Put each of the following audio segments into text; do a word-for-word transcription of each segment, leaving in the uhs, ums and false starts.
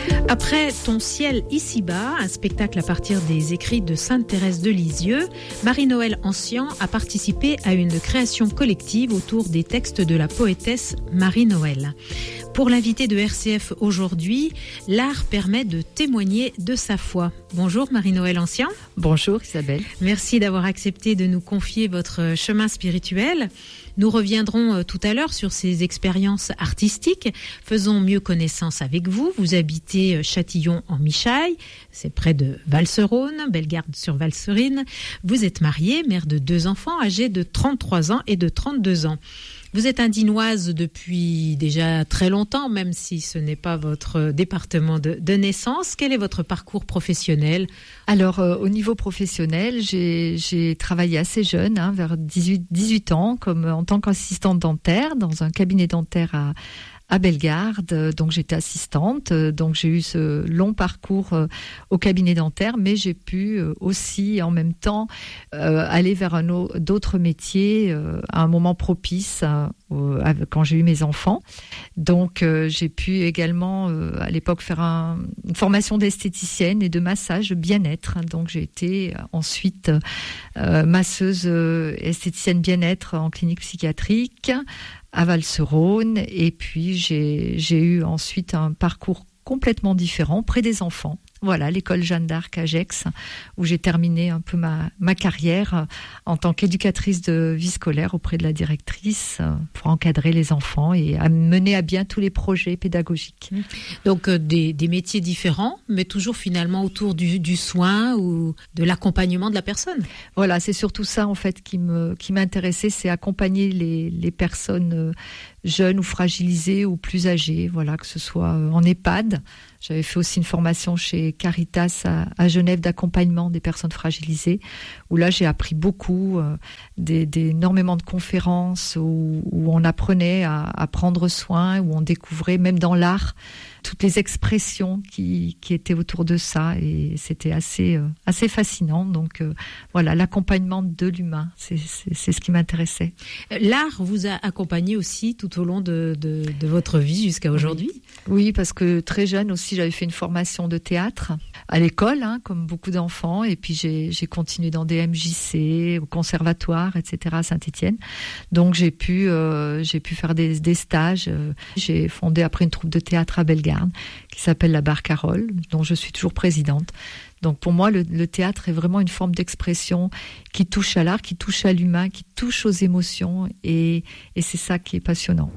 Après Ton ciel ici-bas, un spectacle à partir des écrits de Sainte-Thérèse de Lisieux, Marie-Noëlle Ancien a participé à une création collective autour des textes de la poétesse Marie-Noëlle. Pour l'invité de R C F aujourd'hui, l'art permet de témoigner de sa foi. Bonjour Marie-Noëlle Ancien. Bonjour Isabelle. Merci d'avoir accepté de nous confier votre chemin spirituel. Nous reviendrons tout à l'heure sur ces expériences artistiques. Faisons mieux connaissance avec vous. Vous habitez Châtillon en Michaille, c'est près de Valserone, Bellegarde-sur-Valserine. Vous êtes mariée, mère de deux enfants âgés de trente-trois ans et de trente-deux ans. Vous êtes indinoise depuis déjà très longtemps, même si ce n'est pas votre département de, de naissance. Quel est votre parcours professionnel ? Alors, euh, au niveau professionnel, j'ai, j'ai travaillé assez jeune, hein, vers dix-huit, dix-huit ans, comme en tant qu'assistante dentaire dans un cabinet dentaire à à Bellegarde, donc j'étais assistante, donc j'ai eu ce long parcours au cabinet dentaire, mais j'ai pu aussi en même temps euh, aller vers un autre, d'autres métiers euh, à un moment propice euh, quand j'ai eu mes enfants. Donc euh, j'ai pu également euh, à l'époque faire un, une formation d'esthéticienne et de massage bien-être. Donc j'ai été ensuite euh, masseuse euh, esthéticienne bien-être en clinique psychiatrique à Valserone, et puis j'ai, j'ai eu ensuite un parcours complètement différent près des enfants. Voilà, l'école Jeanne d'Arc à Gex, où j'ai terminé un peu ma, ma carrière en tant qu'éducatrice de vie scolaire auprès de la directrice pour encadrer les enfants et à mener à bien tous les projets pédagogiques. Donc euh, des, des métiers différents, mais toujours finalement autour du, du soin ou de l'accompagnement de la personne. Voilà, c'est surtout ça en fait qui me qui m'intéressait, c'est accompagner les, les personnes jeunes ou fragilisées ou plus âgées, voilà, que ce soit en EHPAD. J'avais fait aussi une formation chez Caritas à, à Genève d'accompagnement des personnes fragilisées, où là j'ai appris beaucoup, euh, des, des, énormément de conférences où, où on apprenait à, à prendre soin, où on découvrait même dans l'art toutes les expressions qui, qui étaient autour de ça, et c'était assez, euh, assez fascinant. Donc euh, voilà, l'accompagnement de l'humain, c'est, c'est, c'est ce qui m'intéressait. L'art vous a accompagné aussi tout au long de, de, de votre vie jusqu'à aujourd'hui ? Oui. Oui, parce que très jeune aussi, j'avais fait une formation de théâtre à l'école, hein, comme beaucoup d'enfants, et puis j'ai, j'ai continué dans des M J C, au conservatoire, et cetera à Saint-Étienne. Donc j'ai pu, euh, j'ai pu faire des, des stages. J'ai fondé après une troupe de théâtre à Bellegarde qui s'appelle la Barcarolle, dont je suis toujours présidente. Donc pour moi, le, le théâtre est vraiment une forme d'expression qui touche à l'art, qui touche à l'humain, qui touche aux émotions, et, et c'est ça qui est passionnant.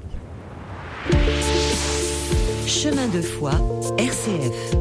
Chemin de foi, R C F.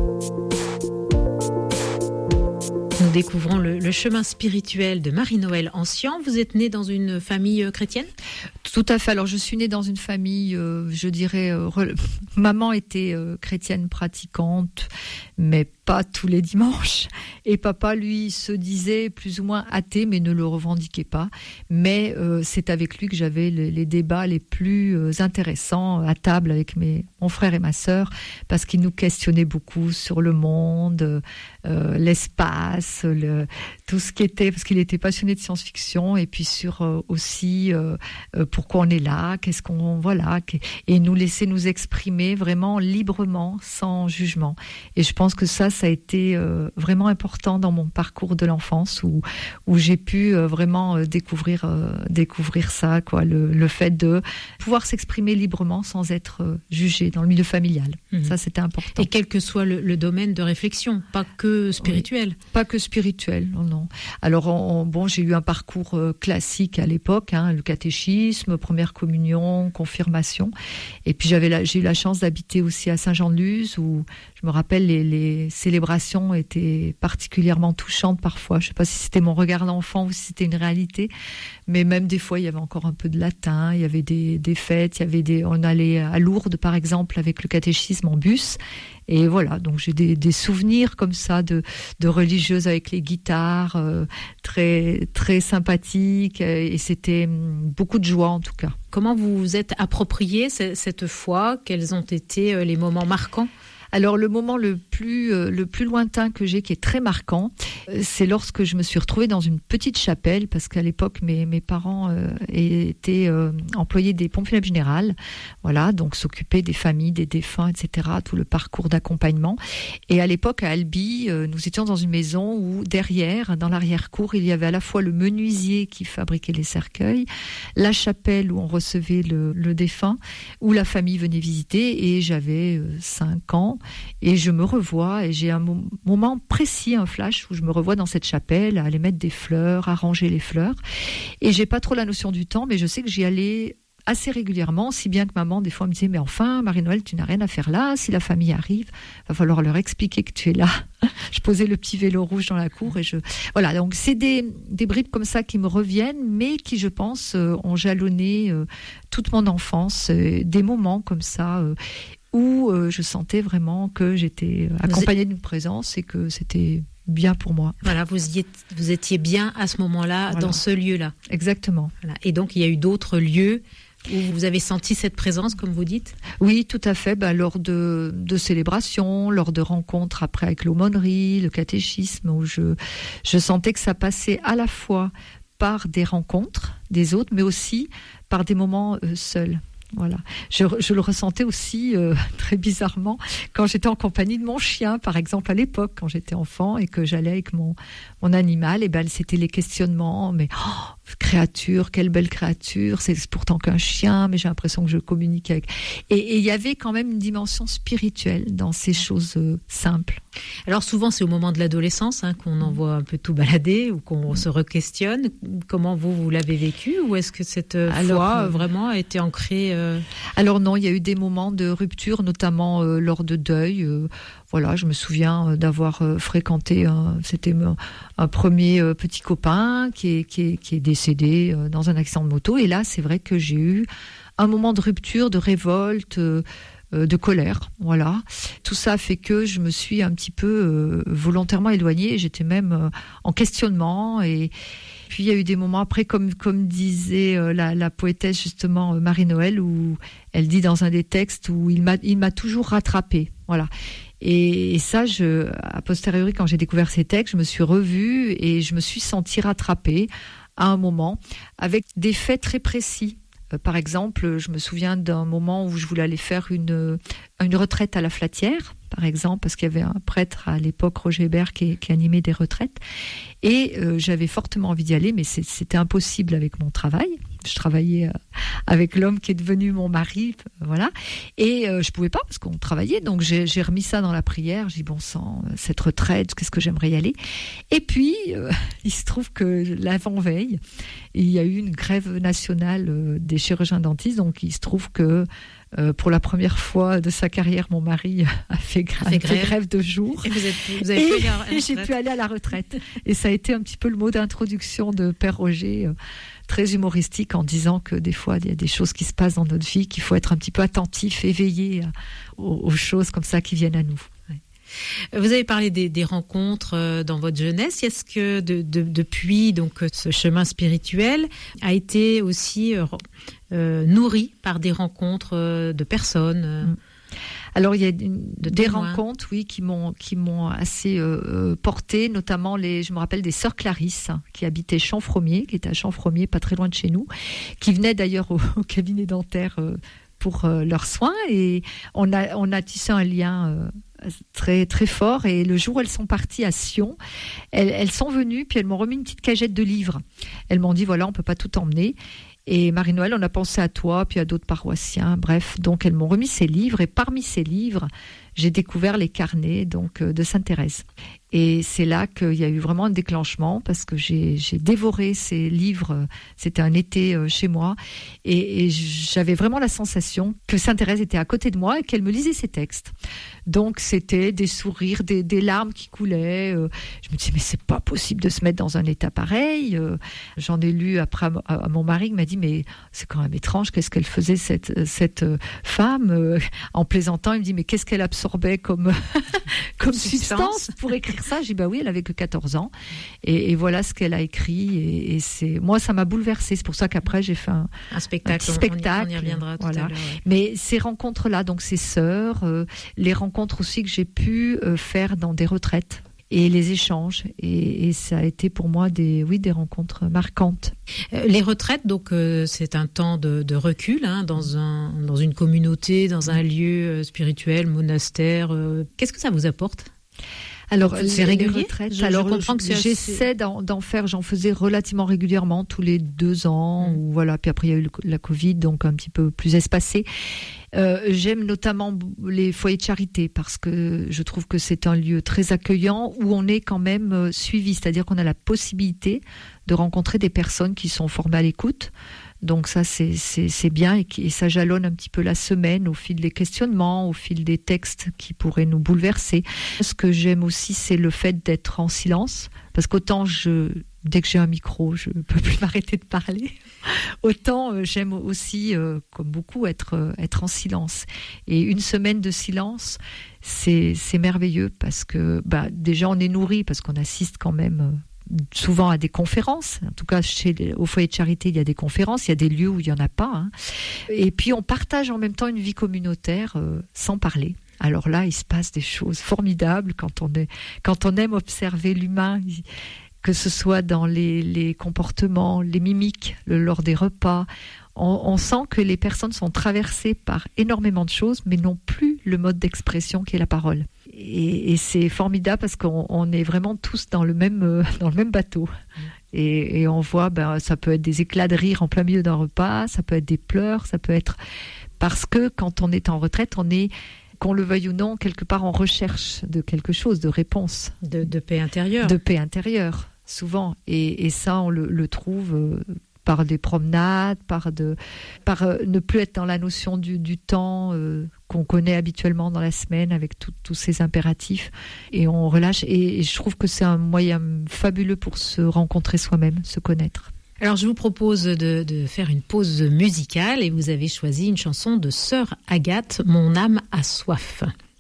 Nous découvrons le, le chemin spirituel de Marie-Noëlle Ancien. Vous êtes née dans une famille chrétienne ? Tout à fait. Alors, je suis née dans une famille, euh, je dirais, euh, re... maman était euh, chrétienne pratiquante, mais pas tous les dimanches. Et papa, lui, se disait plus ou moins athée, mais ne le revendiquait pas. Mais euh, c'est avec lui que j'avais les, les débats les plus euh, intéressants à table avec mes, mon frère et ma sœur, parce qu'il nous questionnait beaucoup sur le monde, euh, l'espace, le, tout ce qui était, parce qu'il était passionné de science-fiction, et puis sur euh, aussi euh, euh, pourquoi on est là, qu'est-ce qu'on, voilà, et nous laisser nous exprimer vraiment librement, sans jugement. Et je pense que ça, ça a été euh, vraiment important dans mon parcours de l'enfance, où où j'ai pu euh, vraiment euh, découvrir euh, découvrir ça, quoi, le, le fait de pouvoir s'exprimer librement sans être euh, jugé dans le milieu familial. Mmh. Ça, c'était important. Et quel que soit le, le domaine de réflexion, pas que spirituel. Oui, pas que spirituel, non, non. Alors on, bon, j'ai eu un parcours euh, classique à l'époque, hein, le catéchisme, première communion, confirmation, et puis j'avais la, j'ai eu la chance d'habiter aussi à Saint-Jean-de-Luz, où je me rappelle les, les célébrations étaient particulièrement touchantes parfois. Je ne sais pas si c'était mon regard d'enfant ou si c'était une réalité, mais même des fois il y avait encore un peu de latin, il y avait des, des fêtes, il y avait des, on allait à Lourdes par exemple avec le catéchisme en bus, et voilà, donc j'ai des, des souvenirs comme ça de, de religieuses avec les guitares, euh, très, très sympathiques, et c'était beaucoup de joie en tout cas. Comment vous vous êtes approprié cette foi ? Quels ont été les moments marquants ? Alors le moment le plus euh, le plus lointain que j'ai, qui est très marquant, euh, c'est lorsque je me suis retrouvée dans une petite chapelle, parce qu'à l'époque mes mes parents euh, étaient euh, employés des pompes funèbres générales, voilà, donc s'occupaient des familles, des défunts, et cetera, tout le parcours d'accompagnement. Et à l'époque à Albi, euh, nous étions dans une maison où derrière, dans l'arrière-cour, il y avait à la fois le menuisier qui fabriquait les cercueils, la chapelle où on recevait le, le défunt, où la famille venait visiter, et j'avais euh, cinq ans, et je me revois, et j'ai un mo- moment précis, un flash, où je me revois dans cette chapelle, à aller mettre des fleurs, à ranger les fleurs, et j'ai pas trop la notion du temps, mais je sais que j'y allais assez régulièrement, si bien que maman, des fois, me disait, mais enfin, Marie-Noël, tu n'as rien à faire là, si la famille arrive, va falloir leur expliquer que tu es là. Je posais le petit vélo rouge dans la cour, et je... Voilà, donc c'est des, des bribes comme ça qui me reviennent, mais qui, je pense, euh, ont jalonné euh, toute mon enfance, euh, des moments comme ça, euh, où euh, je sentais vraiment que j'étais accompagnée d'une présence, et que c'était bien pour moi. Voilà, vous, y êtes, vous étiez bien à ce moment-là, Voilà. dans ce lieu-là. Exactement. Voilà. Et donc, il y a eu d'autres lieux où vous avez senti cette présence, comme vous dites ? Oui, tout à fait. Ben, lors de, de célébrations, lors de rencontres après avec l'aumônerie, le catéchisme, où je, je sentais que ça passait à la fois par des rencontres des autres, mais aussi par des moments euh, seuls. Voilà. Je, je le ressentais aussi euh, très bizarrement quand j'étais en compagnie de mon chien, par exemple à l'époque, quand j'étais enfant et que j'allais avec mon, mon animal, et ben c'était les questionnements, mais oh, créature, quelle belle créature, c'est pourtant qu'un chien, mais j'ai l'impression que je communique avec. Et il y avait quand même une dimension spirituelle dans ces choses euh, simples. Alors souvent c'est au moment de l'adolescence hein, qu'on envoie un peu tout balader ou qu'on se re-questionne. Comment vous, vous l'avez vécu, ou est-ce que cette Alors, foi euh, vraiment a été ancrée euh... Alors non, il y a eu des moments de rupture, notamment euh, lors de deuil. Euh, voilà, je me souviens euh, d'avoir euh, fréquenté, un, c'était un, un premier euh, petit copain qui est, qui est, qui est décédé euh, dans un accident de moto. Et là, c'est vrai que j'ai eu un moment de rupture, de révolte, euh, de colère, voilà. Tout ça fait que je me suis un petit peu euh, volontairement éloignée. J'étais même euh, en questionnement, et puis il y a eu des moments après, comme comme disait euh, la, la poétesse justement euh, Marie-Noël, où elle dit dans un des textes où il m'a il m'a toujours rattrapée, voilà. Et, et ça, je, a posteriori, quand j'ai découvert ces textes, je me suis revue et je me suis sentie rattrapée à un moment avec des faits très précis. Par exemple, je me souviens d'un moment où je voulais aller faire une, une retraite à la Flatière, par exemple, parce qu'il y avait un prêtre à l'époque, Roger Hébert, qui, qui animait des retraites. Et euh, j'avais fortement envie d'y aller, mais c'est, c'était impossible avec mon travail. Je travaillais euh, avec l'homme qui est devenu mon mari, voilà. Et euh, je pouvais pas parce qu'on travaillait, donc j'ai, j'ai remis ça dans la prière. J'ai dit bon sang, cette retraite, qu'est-ce que j'aimerais y aller. Et puis euh, il se trouve que l'avant-veille, il y a eu une grève nationale euh, des chirurgiens dentistes, donc il se trouve que Euh, pour la première fois de sa carrière, mon mari a fait, gra- fait, grève. fait grève de jour. Et vous, êtes, vous avez pu aller à la j'ai pu aller à la retraite. Et ça a été un petit peu le mot d'introduction de Père Roger, euh, très humoristique, en disant que des fois, il y a des choses qui se passent dans notre vie, qu'il faut être un petit peu attentif, éveillé à, aux, aux choses comme ça qui viennent à nous. Ouais. Vous avez parlé des, des rencontres dans votre jeunesse. Est-ce que de, de, depuis donc ce chemin spirituel a été aussi euh, euh, nourri par des rencontres de personnes? Alors il y a une, de des témoins. rencontres, oui, qui m'ont qui m'ont assez euh, porté, notamment les, je me rappelle des sœurs Clarisse qui habitaient Champfromier, qui étaient à Champfromier, pas très loin de chez nous, qui venaient d'ailleurs au, au cabinet dentaire euh, pour euh, leurs soins, et on a on a tissé un lien euh, très très fort. Et le jour où elles sont parties à Sion, elles, elles sont venues, puis elles m'ont remis une petite cagette de livres. Elles m'ont dit voilà, on peut pas tout emmener. Et Marie-Noël, on a pensé à toi, puis à d'autres paroissiens. Bref, donc elles m'ont remis ces livres, et parmi ces livres, j'ai découvert les carnets donc de Sainte-Thérèse. Et c'est là qu'il y a eu vraiment un déclenchement, parce que j'ai, j'ai dévoré ces livres. C'était un été chez moi, et, et j'avais vraiment la sensation que Sainte-Thérèse était à côté de moi et qu'elle me lisait ses textes. Donc c'était des sourires, des, des larmes qui coulaient. Je me disais mais c'est pas possible de se mettre dans un état pareil. J'en ai lu après à mon mari qui m'a dit mais c'est quand même étrange, qu'est-ce qu'elle faisait cette cette femme, en plaisantant. Il me dit mais qu'est-ce qu'elle absorbait comme comme substance. substance pour écrire écrire ça? J'ai dit, bah oui, elle avait que quatorze ans. Et, et voilà ce qu'elle a écrit. Et, et c'est, moi, ça m'a bouleversée. C'est pour ça qu'après, j'ai fait un, un spectacle. Un petit spectacle. On y, on y reviendra tout voilà. à l'heure. Ouais. Mais ces rencontres-là, donc ces sœurs, euh, les rencontres aussi que j'ai pu euh, faire dans des retraites. Et les échanges, et, et ça a été pour moi des, oui, des rencontres marquantes. Euh, les retraites, donc euh, c'est un temps de, de recul hein, dans un, dans une communauté, dans un lieu euh, spirituel, monastère. Euh, qu'est-ce que ça vous apporte? Alors, c'est régulier. Les retraites, je, alors, je comprends que c'est j'essaie assez... d'en, d'en faire. J'en faisais relativement régulièrement, tous les deux ans. Mmh. Ou voilà. Puis après, il y a eu le, la Covid, donc un petit peu plus espacé. Euh, j'aime notamment les foyers de charité parce que je trouve que c'est un lieu très accueillant où on est quand même euh, suivi, c'est-à-dire qu'on a la possibilité de rencontrer des personnes qui sont formées à l'écoute. Donc ça, c'est, c'est, c'est bien et, qui, et ça jalonne un petit peu la semaine au fil des questionnements, au fil des textes qui pourraient nous bouleverser. Ce que j'aime aussi, c'est le fait d'être en silence parce qu'autant je... Dès que j'ai un micro, je ne peux plus m'arrêter de parler. Autant euh, j'aime aussi, euh, comme beaucoup, être, euh, être en silence. Et une semaine de silence, c'est, c'est merveilleux parce que bah, déjà on est nourri, parce qu'on assiste quand même euh, souvent à des conférences. En tout cas, chez les, au foyer de charité, il y a des conférences, il y a des lieux où il n'y en a pas. Hein. Et puis on partage en même temps une vie communautaire euh, sans parler. Alors là, il se passe des choses formidables quand on, est, quand on aime observer l'humain. Que ce soit dans les, les comportements, les mimiques, le, lors des repas. On, on sent que les personnes sont traversées par énormément de choses, mais n'ont plus le mode d'expression qui est la parole. Et, et c'est formidable parce qu'on on est vraiment tous dans le même, euh, dans le même bateau. Et, et on voit, ben, ça peut être des éclats de rire en plein milieu d'un repas, ça peut être des pleurs, ça peut être... Parce que quand on est en retraite, on est... qu'on le veuille ou non, quelque part en recherche de quelque chose, de réponse. De, de paix intérieure. De paix intérieure, souvent. Et, et ça, on le, le trouve euh, par des promenades, par, de, par euh, ne plus être dans la notion du, du temps euh, qu'on connaît habituellement dans la semaine avec tous ces impératifs. Et on relâche. Et, et je trouve que c'est un moyen fabuleux pour se rencontrer soi-même, se connaître. Alors, je vous propose de, de faire une pause musicale et vous avez choisi une chanson de Sœur Agathe, Mon âme a soif.